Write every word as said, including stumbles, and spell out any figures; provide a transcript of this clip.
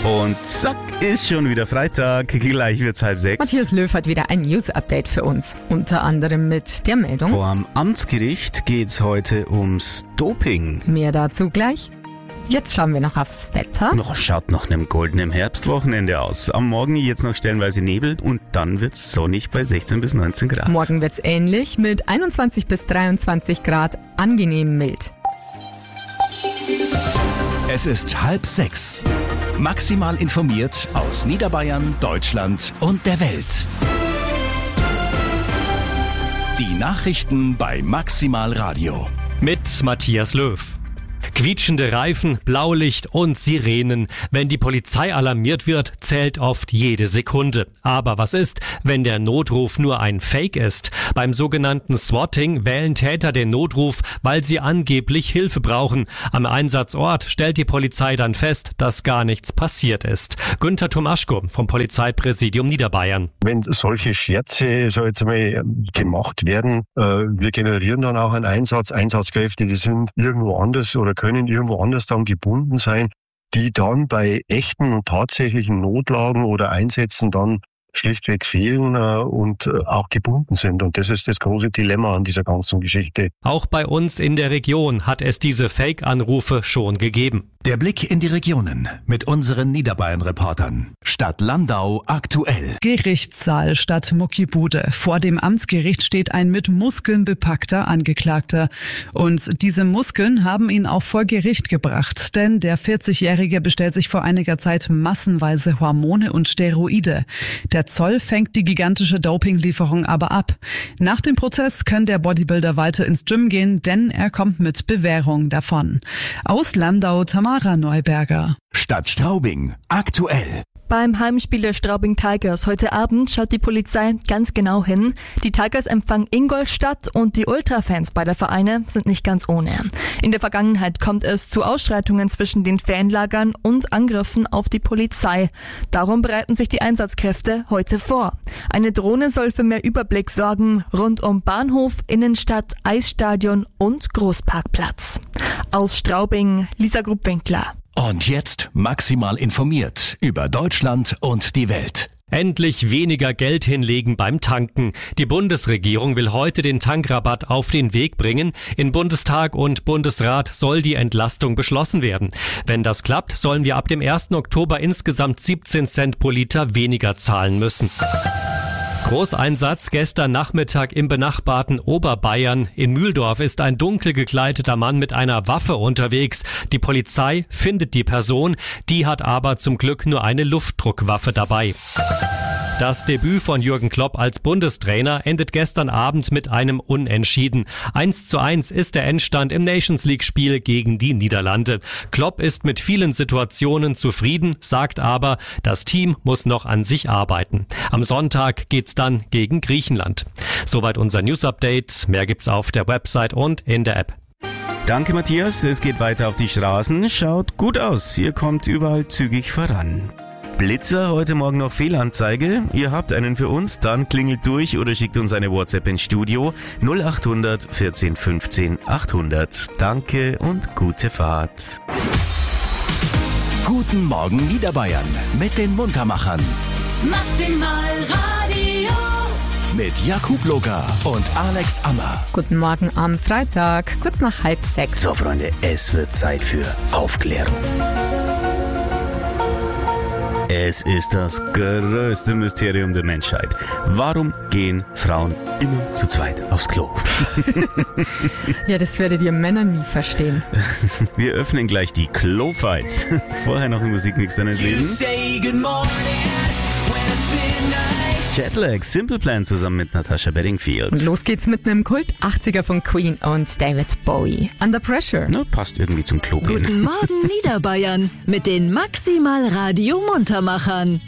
Und zack, ist schon wieder Freitag. Gleich wird's halb sechs. Matthias Löw hat wieder ein News-Update für uns. Unter anderem mit der Meldung: Vor dem Amtsgericht geht's heute ums Doping. Mehr dazu gleich. Jetzt schauen wir noch aufs Wetter. Noch schaut nach einem goldenen Herbstwochenende aus. Am Morgen jetzt noch stellenweise Nebel und dann wird's sonnig bei sechzehn bis neunzehn Grad. Morgen wird's ähnlich mit einundzwanzig bis dreiundzwanzig Grad, angenehm mild. Es ist halb sechs. Maximal informiert aus Niederbayern, Deutschland und der Welt. Die Nachrichten bei Maximal Radio. Mit Matthias Löw. Quietschende Reifen, Blaulicht und Sirenen. Wenn die Polizei alarmiert wird, zählt oft jede Sekunde. Aber was ist, wenn der Notruf nur ein Fake ist? Beim sogenannten Swatting wählen Täter den Notruf, weil sie angeblich Hilfe brauchen. Am Einsatzort stellt die Polizei dann fest, dass gar nichts passiert ist. Günther Tomaschko vom Polizeipräsidium Niederbayern. Wenn solche Scherze so jetzt mal gemacht werden, äh, wir generieren dann auch einen Einsatz. Einsatzkräfte, die sind irgendwo anders oder können irgendwo anders dann gebunden sein, die dann bei echten und tatsächlichen Notlagen oder Einsätzen dann schlichtweg fehlen äh, und äh, auch gebunden sind. Und das ist das große Dilemma an dieser ganzen Geschichte. Auch bei uns in der Region hat es diese Fake-Anrufe schon gegeben. Der Blick in die Regionen mit unseren Niederbayern-Reportern. Stadt Landau aktuell. Gerichtssaal statt Muckibude. Vor dem Amtsgericht steht ein mit Muskeln bepackter Angeklagter. Und diese Muskeln haben ihn auch vor Gericht gebracht. Denn der vierzigjährige bestellt sich vor einiger Zeit massenweise Hormone und Steroide. Der Zoll fängt die gigantische Dopinglieferung aber ab. Nach dem Prozess kann der Bodybuilder weiter ins Gym gehen, denn er kommt mit Bewährung davon. Aus Landau, Tamara Neuberger. Stadt Straubing aktuell. Beim Heimspiel der Straubing Tigers heute Abend schaut die Polizei ganz genau hin. Die Tigers empfangen Ingolstadt und die Ultrafans beider Vereine sind nicht ganz ohne. In der Vergangenheit kommt es zu Ausschreitungen zwischen den Fanlagern und Angriffen auf die Polizei. Darum bereiten sich die Einsatzkräfte heute vor. Eine Drohne soll für mehr Überblick sorgen rund um Bahnhof, Innenstadt, Eisstadion und Großparkplatz. Aus Straubing, Lisa Grubwinkler. Und jetzt maximal informiert über Deutschland und die Welt. Endlich weniger Geld hinlegen beim Tanken. Die Bundesregierung will heute den Tankrabatt auf den Weg bringen. In Bundestag und Bundesrat soll die Entlastung beschlossen werden. Wenn das klappt, sollen wir ab dem ersten Oktober insgesamt siebzehn Cent pro Liter weniger zahlen müssen. Großeinsatz gestern Nachmittag im benachbarten Oberbayern. In Mühldorf ist ein dunkel gekleideter Mann mit einer Waffe unterwegs. Die Polizei findet die Person, die hat aber zum Glück nur eine Luftdruckwaffe dabei. Das Debüt von Jürgen Klopp als Bundestrainer endet gestern Abend mit einem Unentschieden. eins zu eins ist der Endstand im Nations-League-Spiel gegen die Niederlande. Klopp ist mit vielen Situationen zufrieden, sagt aber, das Team muss noch an sich arbeiten. Am Sonntag geht's dann gegen Griechenland. Soweit unser News-Update. Mehr gibt's auf der Website und in der App. Danke, Matthias. Es geht weiter auf die Straßen. Schaut gut aus. Ihr kommt überall zügig voran. Blitzer, heute Morgen noch Fehlanzeige. Ihr habt einen für uns, dann klingelt durch oder schickt uns eine WhatsApp ins Studio null acht hundert vierzehn fünfzehn achthundert. Danke und gute Fahrt. Guten Morgen Niederbayern mit den Muntermachern. Maximal Radio. Mit Jakub Loga und Alex Ammer. Guten Morgen am Freitag, kurz nach halb sechs. So, Freunde, es wird Zeit für Aufklärung. Es ist das größte Mysterium der Menschheit. Warum gehen Frauen immer zu zweit aufs Klo? Ja, das werdet ihr Männer nie verstehen. Wir öffnen gleich die Klo-Fights. Vorher noch ein Musikmix deines Lebens. Jetlag, Simple Plan zusammen mit Natasha Bedingfield. Und los geht's mit einem Kult-achtziger von Queen und David Bowie. Under Pressure. Na, passt irgendwie zum Klo gehen. Guten Morgen Niederbayern mit den Maximal Radio Muntermachern.